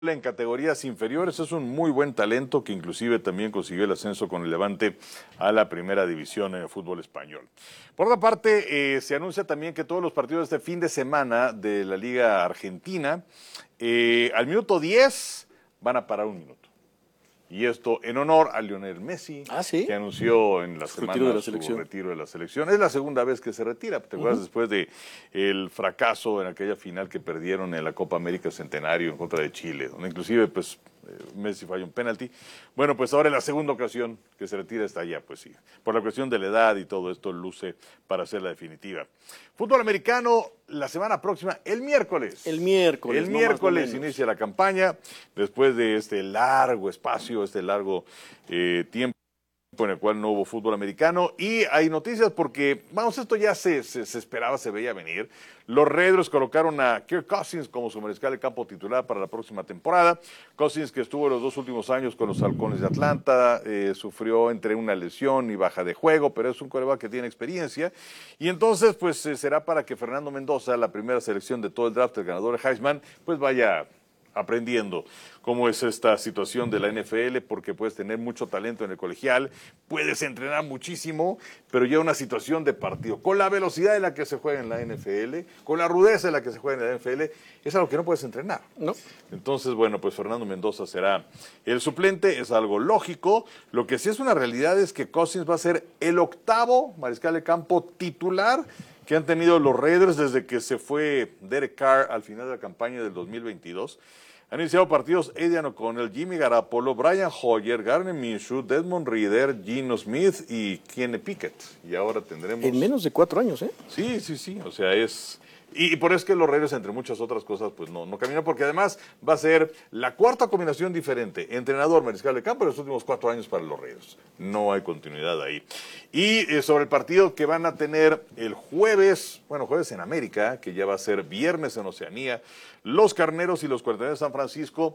En categorías inferiores es un muy buen talento que inclusive también consiguió el ascenso con el Levante a la primera división en el fútbol español. Por otra parte, se anuncia también que todos los partidos de este fin de semana de la Liga Argentina, al minuto 10 van a parar un minuto. Y esto en honor a Lionel Messi, que anunció en la semana su retiro de la selección. Es la segunda vez que se retira, ¿te acuerdas? Después de el fracaso en aquella final que perdieron en la Copa América Centenario en contra de Chile, donde inclusive pues Messi falló un penalti. Bueno, pues ahora es la segunda ocasión que se retira hasta allá, pues sí. Por la cuestión de la edad y todo esto luce para ser la definitiva. Fútbol americano, la semana próxima, el miércoles. El miércoles inicia la campaña, después de este largo espacio, este largo tiempo en el cual no hubo fútbol americano, y hay noticias porque, vamos, esto ya se esperaba, se veía venir. Los Raiders colocaron a Kirk Cousins como su mariscal de campo titular para la próxima temporada. Cousins, que estuvo los dos últimos años con los Halcones de Atlanta, sufrió entre una lesión y baja de juego, pero es un quarterback que tiene experiencia, y entonces pues será para que Fernando Mendoza, la primera selección de todo el draft, el ganador de Heisman, pues vaya aprendiendo cómo es esta situación de la NFL, porque puedes tener mucho talento en el colegial, puedes entrenar muchísimo, pero ya una situación de partido, con la velocidad de la que se juega en la NFL, con la rudeza de la que se juega en la NFL, es algo que no puedes entrenar. No. Entonces, bueno, pues Fernando Mendoza será el suplente, es algo lógico. Lo que sí es una realidad es que Cousins va a ser el octavo mariscal de campo titular que han tenido los Raiders desde que se fue Derek Carr al final de la campaña del 2022. Han iniciado partidos Aidan O'Connell, Jimmy Garoppolo, Brian Hoyer, Gardner Minshew, Desmond Ridder, Geno Smith y Kenny Pickett. Y ahora tendremos... En menos de 4 años, ¿eh? Sí. O sea, es... Y por eso es que los Raiders, entre muchas otras cosas, pues no caminan, porque además va a ser la cuarta combinación diferente, entrenador, mariscal de campo, en los últimos 4 años para los Raiders. No hay continuidad ahí. Y sobre el partido que van a tener el jueves, jueves en América, que ya va a ser viernes en Oceanía, los Carneros y los 49 de San Francisco.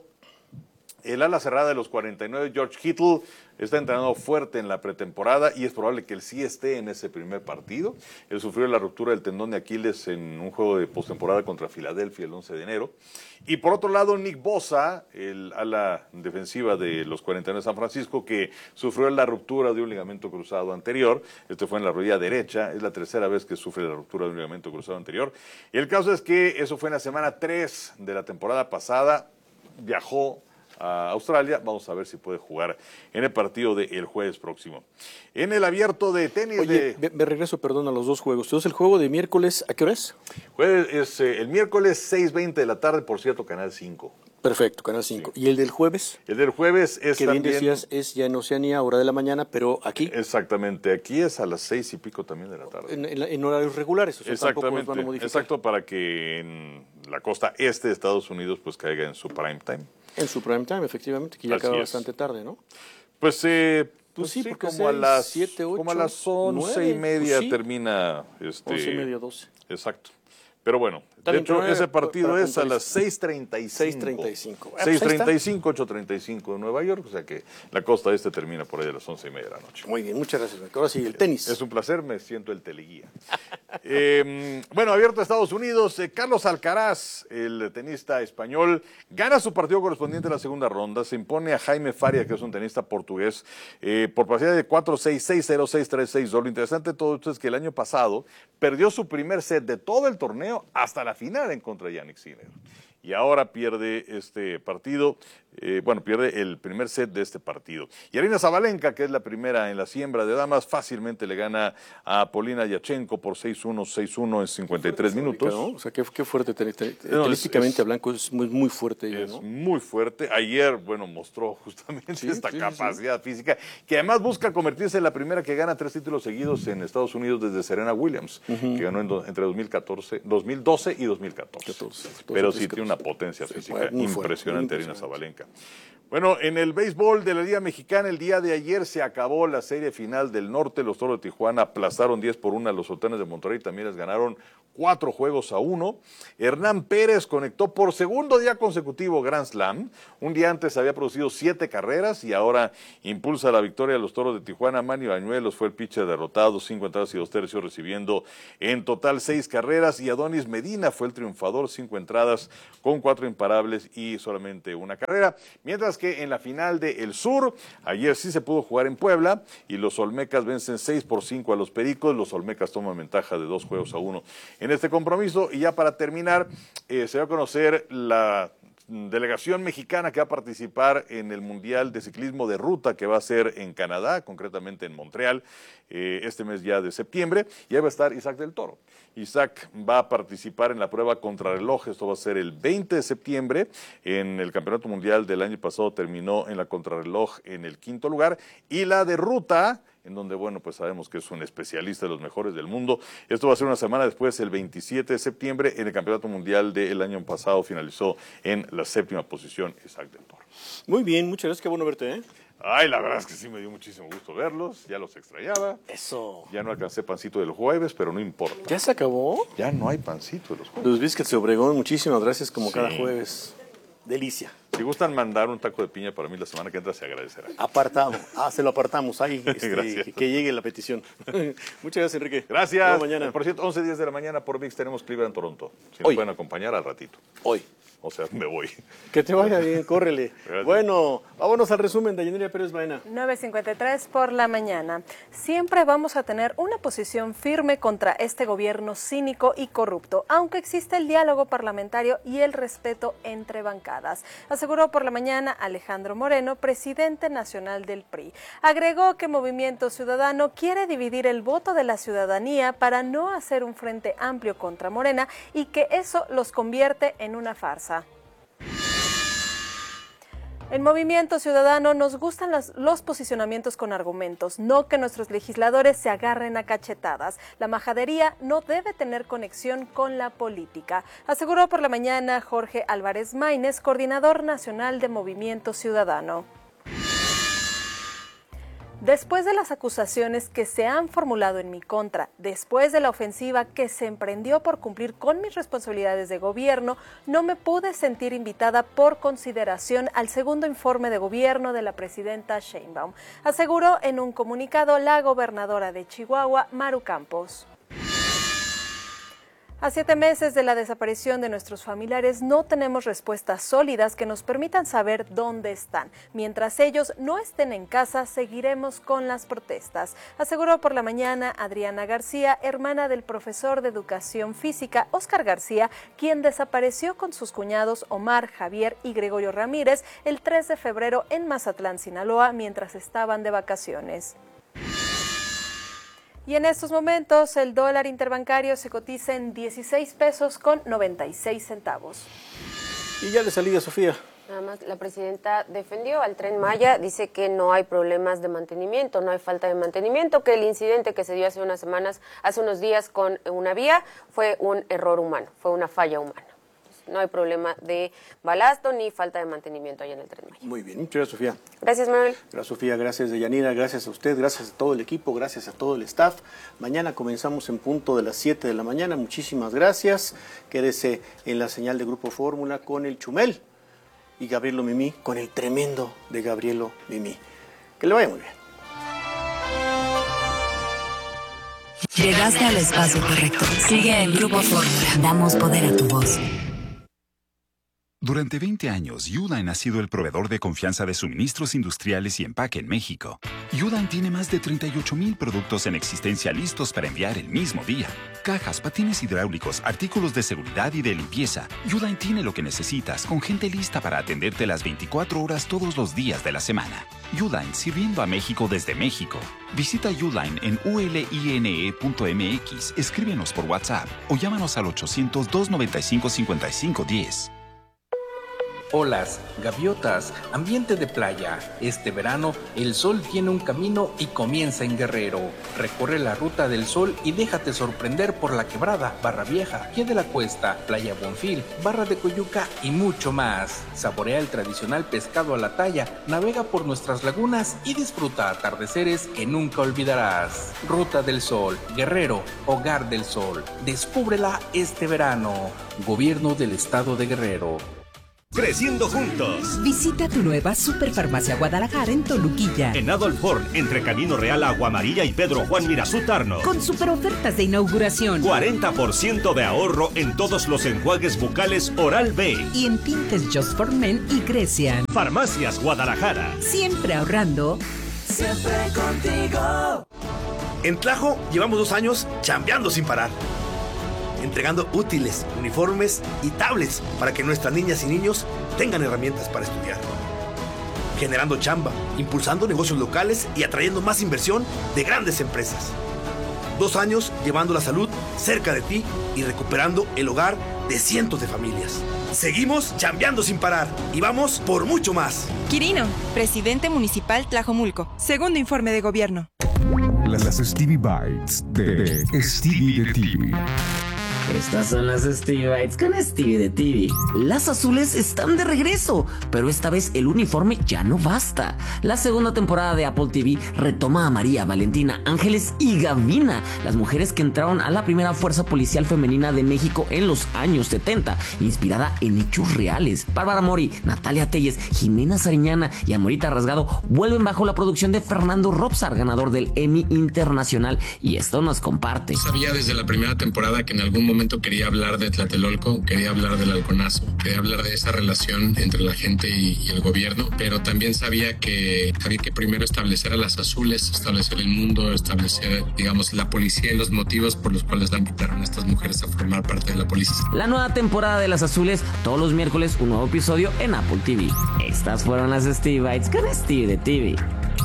El ala cerrada de los 49, George Kittle, está entrenando fuerte en la pretemporada y es probable que él sí esté en ese primer partido. Él sufrió la ruptura del tendón de Aquiles en un juego de postemporada contra Filadelfia el 11 de enero. Y por otro lado, Nick Bosa, el ala defensiva de los 49 de San Francisco, que sufrió la ruptura de un ligamento cruzado anterior. Este fue en la rodilla derecha, es la tercera vez que sufre la ruptura de un ligamento cruzado anterior. Y el caso es que eso fue en la semana 3 de la temporada pasada, viajó a Australia. Vamos a ver si puede jugar en el partido del jueves próximo. En el abierto de tenis... Oye, me regreso, perdón, a los dos juegos. Entonces, el juego de miércoles, ¿a qué hora es? Jueves es el miércoles 6:20 de la tarde, por cierto, Canal 5. Perfecto, Canal 5. Sí. ¿Y el del jueves? El del jueves es que también... bien decías, es ya en Oceanía, hora de la mañana, pero aquí... Exactamente, aquí es a las 6 y pico también de la tarde. En horarios regulares, o sea, exactamente, tampoco van a modificar. Exacto, para que en la costa este de Estados Unidos pues caiga en su prime time. En su prime time, efectivamente, que ya acaba bastante tarde, ¿no? Pues sí, porque como, 6, a las 7, 8, como a las 11:30 pues sí, termina... 11:30, 12. Exacto. Pero bueno, de hecho, ese partido es a las 6:35. 6:35. 6:35, 8:35 en Nueva York, o sea que la costa este termina por ahí a las 11:30 de la noche. Muy bien, muchas gracias. Ahora sí, el tenis. Es un placer, me siento el teleguía. Abierto a Estados Unidos, Carlos Alcaraz, el tenista español, gana su partido correspondiente a la segunda ronda, se impone a Jaime Faria, que es un tenista portugués, por parcialidad de 4-6, 6-0, 6-3, 6-2. Lo interesante de todo esto es que el año pasado perdió su primer set de todo el torneo hasta la final en contra de Jannik Sinner. Y ahora pierde este partido, pierde el primer set de este partido. Y Aryna Sabalenka, que es la primera en la siembra de damas, fácilmente le gana a Polina Yachenko por 6-1, 6-1 en 53 minutos. ¿No? O sea, qué fuerte, tenísticamente hablando, es muy fuerte ella, ¿no? Es muy fuerte. Ayer, mostró justamente esta capacidad física, que además busca convertirse en la primera que gana 3 títulos seguidos en Estados Unidos desde Serena Williams, que ganó entre 2012 y 2014. Pero sí tiene una potencia física impresionante Aryna Sabalenka. Bueno, en el béisbol de la Liga Mexicana, el día de ayer se acabó la serie final del norte. Los Toros de Tijuana aplastaron 10-1 a los Sultanes de Monterrey, también les ganaron 4-1. Hernán Pérez conectó por segundo día consecutivo Grand Slam. Un día antes había producido 7 carreras y ahora impulsa la victoria a los Toros de Tijuana. Manny Bañuelos fue el pitcher derrotado, 5 entradas y 2 tercios, recibiendo en total 6 carreras. Y Adonis Medina fue el triunfador, 5 entradas con 4 imparables y solamente 1 carrera. Mientras que en la final de El Sur, ayer sí se pudo jugar en Puebla y los Olmecas vencen 6-5 a los Pericos. Los Olmecas toman ventaja de 2-1 en este compromiso. Y ya para terminar, se va a conocer la delegación mexicana que va a participar en el Mundial de Ciclismo de Ruta que va a ser en Canadá, concretamente en Montreal, este mes ya de septiembre, y ahí va a estar Isaac del Toro. Isaac va a participar en la prueba contrarreloj, esto va a ser el 20 de septiembre, en el Campeonato Mundial del año pasado terminó en la contrarreloj en el 5º lugar, y la de ruta, en donde, bueno, pues sabemos que es un especialista de los mejores del mundo. Esto va a ser una semana después, el 27 de septiembre, en el Campeonato Mundial del año pasado, finalizó en la 7ª posición Isaac del Toro. Muy bien, muchas gracias, qué bueno verte, ¿eh? Ay, la verdad es que sí me dio muchísimo gusto verlos, ya los extrañaba. Eso. Ya no alcancé pancito de los jueves, pero no importa. ¿Ya se acabó? Ya no hay pancito de los jueves. Los biscuits de Obregón, muchísimas gracias como Sí. cada jueves. Delicia. Si gustan mandar un taco de piña para mí la semana que entra, se agradecerá. Apartado. Se lo apartamos. Ahí, Gracias. que llegue la petición. Muchas gracias, Enrique. Gracias. Hasta mañana. Por cierto, 11:10 de la mañana por VIX tenemos Cleveland, Toronto. Si nos Hoy. pueden acompañar al ratito. Hoy. O sea, me voy. Que te vaya bien, córrele. Gracias. Bueno, vámonos al resumen de Yanira Pérez Baena. 9:53 por la mañana. Siempre vamos a tener una posición firme contra este gobierno cínico y corrupto, aunque existe el diálogo parlamentario y el respeto entre bancadas, aseguró por la mañana Alejandro Moreno, presidente nacional del PRI. Agregó que Movimiento Ciudadano quiere dividir el voto de la ciudadanía para no hacer un frente amplio contra Morena y que eso los convierte en una farsa. En Movimiento Ciudadano nos gustan los posicionamientos con argumentos, no que nuestros legisladores se agarren a cachetadas. La majadería no debe tener conexión con la política, aseguró por la mañana Jorge Álvarez Maínez, coordinador nacional de Movimiento Ciudadano. Después de las acusaciones que se han formulado en mi contra, después de la ofensiva que se emprendió por cumplir con mis responsabilidades de gobierno, no me pude sentir invitada por consideración al segundo informe de gobierno de la presidenta Sheinbaum, aseguró en un comunicado la gobernadora de Chihuahua, Maru Campos. A 7 meses de la desaparición de nuestros familiares no tenemos respuestas sólidas que nos permitan saber dónde están. Mientras ellos no estén en casa, seguiremos con las protestas, aseguró por la mañana Adriana García, hermana del profesor de educación física Óscar García, quien desapareció con sus cuñados Omar, Javier y Gregorio Ramírez el 3 de febrero en Mazatlán, Sinaloa, mientras estaban de vacaciones. Y en estos momentos el dólar interbancario se cotiza en 16 pesos con 96 centavos. Y ya de salida, Sofía. Nada más, la presidenta defendió al Tren Maya, dice que no hay problemas de mantenimiento, no hay falta de mantenimiento, que el incidente que se dio hace unos días con una vía fue un error humano, fue una falla humana. No hay problema de balasto ni falta de mantenimiento allá en el Tren Maya. Muy bien, muchas gracias, Sofía. Gracias, Manuel. Gracias, Sofía, gracias, Deyanira, gracias a usted, gracias a todo el equipo, gracias a todo el staff. Mañana comenzamos en punto de las 7 de la mañana, muchísimas gracias. Quédese en la señal de Grupo Fórmula con el Chumel y Gabrielo Mimí con el tremendo de Gabrielo Mimí. Que le vaya muy bien. Llegaste al espacio correcto. Sigue en Grupo Fórmula. Damos poder a tu voz. Durante 20 años, Uline ha sido el proveedor de confianza de suministros industriales y empaque en México. Uline tiene más de 38,000 productos en existencia listos para enviar el mismo día. Cajas, patines hidráulicos, artículos de seguridad y de limpieza. Uline tiene lo que necesitas, con gente lista para atenderte las 24 horas todos los días de la semana. Uline, sirviendo a México desde México. Visita Uline en uline.mx, escríbenos por WhatsApp o llámanos al 800-295-5510. Olas, gaviotas, ambiente de playa. Este verano, el sol tiene un camino y comienza en Guerrero. Recorre la ruta del sol y déjate sorprender por La Quebrada, Barra Vieja, Pie de la Cuesta, Playa Bonfil, Barra de Coyuca y mucho más. Saborea el tradicional pescado a la talla, navega por nuestras lagunas y disfruta atardeceres que nunca olvidarás. Ruta del Sol, Guerrero, Hogar del Sol. Descúbrela este verano. Gobierno del Estado de Guerrero. Creciendo juntos. Visita tu nueva Superfarmacia Guadalajara en Toluquilla. En Adolf Horn, entre Camino Real, Agua Amarilla y Pedro Juan Mirazú Tarno. Con super ofertas de inauguración. 40% de ahorro en todos los enjuagues bucales Oral-B. Y en tintes Just for Men y Grecian. Farmacias Guadalajara. Siempre ahorrando. Siempre contigo. En Tlajo llevamos 2 años chambeando sin parar. Entregando útiles, uniformes y tablets para que nuestras niñas y niños tengan herramientas para estudiar. Generando chamba, impulsando negocios locales y atrayendo más inversión de grandes empresas. 2 años llevando la salud cerca de ti y recuperando el hogar de cientos de familias. Seguimos chambeando sin parar y vamos por mucho más. Quirino, presidente municipal Tlajomulco. Segundo informe de gobierno. Las Stevie Bites de Stevie de TV. Estas son las Stevie Bites con Stevie de TV. Las azules están de regreso, pero esta vez el uniforme ya no basta. La segunda temporada de Apple TV retoma a María, Valentina, Ángeles y Gavina, las mujeres que entraron a la primera fuerza policial femenina de México en los años 70, inspirada en hechos reales. Bárbara Mori, Natalia Telles, Jimena Sariñana y Amorita Rasgado vuelven bajo la producción de Fernando Robsar, ganador del Emmy Internacional, y esto nos comparte. Sabía desde la primera temporada que en algún momento quería hablar de Tlatelolco, quería hablar del halconazo, quería hablar de esa relación entre la gente y el gobierno, pero también sabía que había que primero establecer a las azules, establecer el mundo, establecer, digamos, la policía y los motivos por los cuales la invitaron a estas mujeres a formar parte de la policía. La nueva temporada de Las Azules, todos los miércoles un nuevo episodio en Apple TV. Estas fueron las Stevie Bites con Stevie de TV.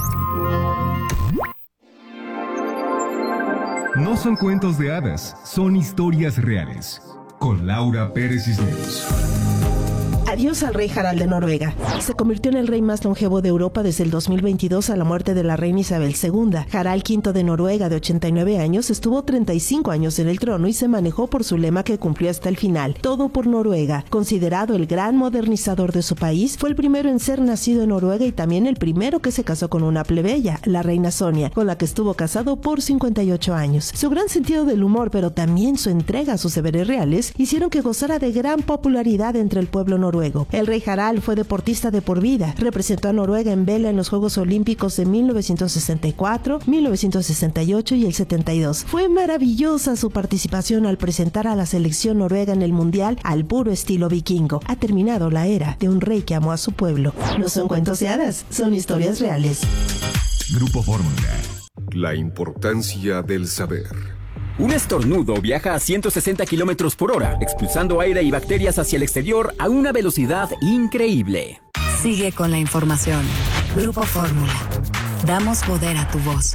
No son cuentos de hadas, son historias reales. Con Laura Pérez Cisneros. Adiós al rey Harald de Noruega. Se convirtió en el rey más longevo de Europa desde el 2022 a la muerte de la reina Isabel II. Harald V de Noruega, de 89 años, estuvo 35 años en el trono y se manejó por su lema que cumplió hasta el final: todo por Noruega. Considerado el gran modernizador de su país, fue el primero en ser nacido en Noruega y también el primero que se casó con una plebeya, la reina Sonia, con la que estuvo casado por 58 años. Su gran sentido del humor, pero también su entrega a sus deberes reales, hicieron que gozara de gran popularidad entre el pueblo noruego. El rey Harald fue deportista de por vida. Representó a Noruega en vela en los Juegos Olímpicos de 1964, 1968 y el 72. Fue maravillosa su participación al presentar a la selección noruega en el Mundial al puro estilo vikingo. Ha terminado la era de un rey que amó a su pueblo. No son cuentos de hadas, son historias reales. Grupo Fórmula. La importancia del saber. Un estornudo viaja a 160 kilómetros por hora, expulsando aire y bacterias hacia el exterior a una velocidad increíble. Sigue con la información. Grupo Fórmula. Damos poder a tu voz.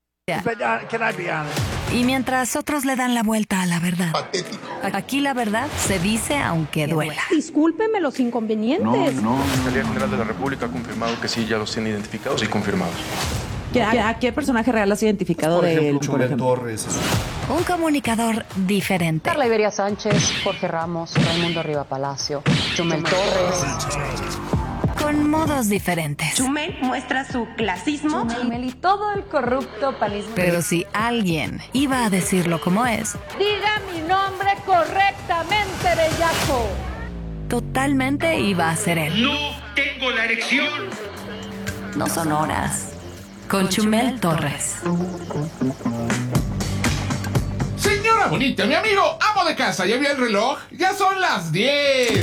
Y mientras otros le dan la vuelta a la verdad, aquí la verdad se dice aunque duela. Discúlpeme los inconvenientes. No. La Fiscalía General de la República ha confirmado que sí, ya los tienen identificados y confirmados. ¿A qué personaje real has identificado de él? Chumel Torres. Un comunicador diferente. Carla Iberia Sánchez, Jorge Ramos, Raimundo Riva Palacio, Chumel Torres. Con modos diferentes. Chumel muestra su clasismo. Chumel y todo el corrupto panismo. Pero si alguien iba a decirlo como es, diga mi nombre correctamente, bellaco. Totalmente iba a ser él. No tengo la erección. No son horas. Con Chumel Torres. Señora bonita, mi amigo, amo de casa, ¿ya vio el reloj? Ya son las 10.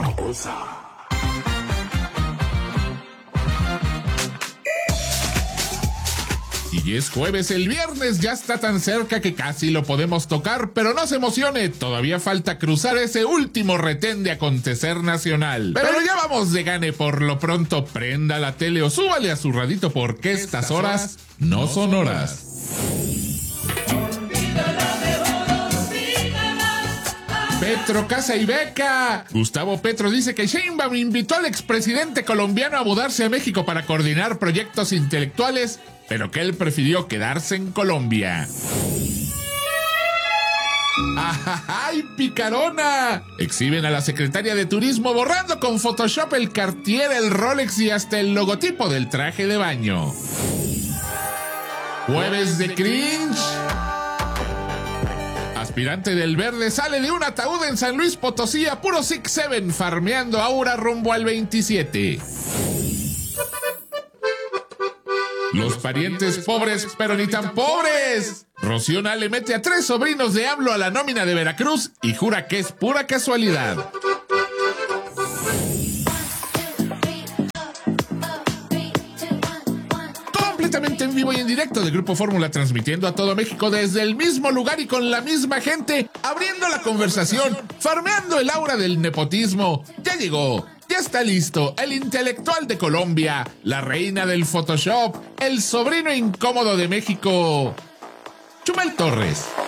Y es jueves, el viernes ya está tan cerca que casi lo podemos tocar, pero no se emocione, todavía falta cruzar ese último retén de acontecer nacional. Pero ya vamos de gane, por lo pronto prenda la tele o súbale a su radito porque estas horas no son horas. Petro, casa y beca. Gustavo Petro dice que Sheinbaum invitó al expresidente colombiano a mudarse a México para coordinar proyectos intelectuales, pero que él prefirió quedarse en Colombia. ¡Ay, picarona! Exhiben a la secretaria de Turismo borrando con Photoshop el Cartier, el Rolex y hasta el logotipo del traje de baño. Jueves de cringe. Aspirante del Verde sale de un ataúd en San Luis Potosí a puro 6-7, farmeando aura rumbo al 27. Los parientes pobres, pero ni tan pobres. Rocío Nale mete a 3 sobrinos de AMLO a la nómina de Veracruz y jura que es pura casualidad. Completamente en vivo y en directo de Grupo Fórmula, transmitiendo a todo México desde el mismo lugar y con la misma gente, abriendo la conversación, farmeando el aura del nepotismo. Ya llegó. Ya está listo el intelectual de Colombia, la reina del Photoshop, el sobrino incómodo de México, Chumel Torres.